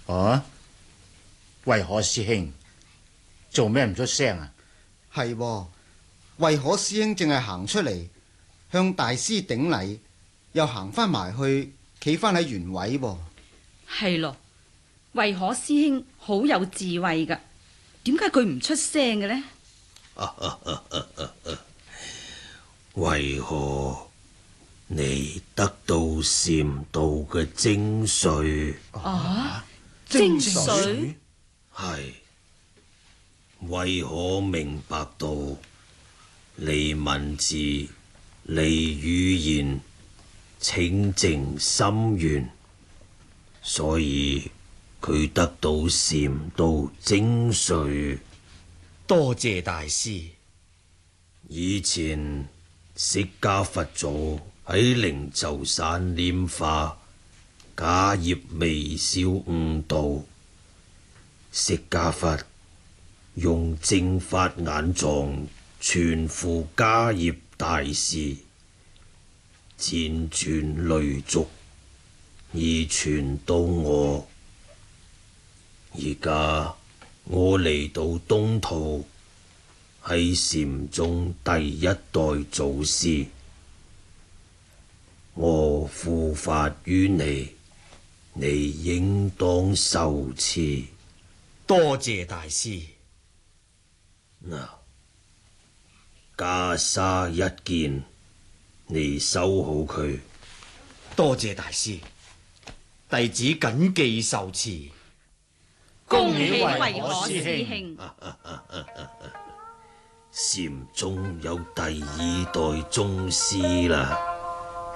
哦，為何師兄做咩唔出聲啊？ 係喎，為何師兄淨係行出嚟向大師頂禮，又行翻埋去企翻喺原位喎？ 係咯，為何師兄好有智慧噶？點解佢唔出聲嘅呢？ 為何你得到禪道嘅精髓？ 精髓係為可明白到你文字、你語言清淨心源，所以佢得到禪道精髓。 多謝大師。 以前釋迦佛祖喺靈鷲山拈花，迦葉微笑悟道。釋迦佛用正法眼藏傳付迦葉大士，輾轉累續而傳到我。而家我嚟到東土，係禪宗第一代祖師，我付法於你，你應當受持。 多謝大師。 嗱，袈裟一件，你收好佢。 多謝大師，弟子謹記受持。 恭喜為為可可師師兄。 禪宗有第二代宗師啦。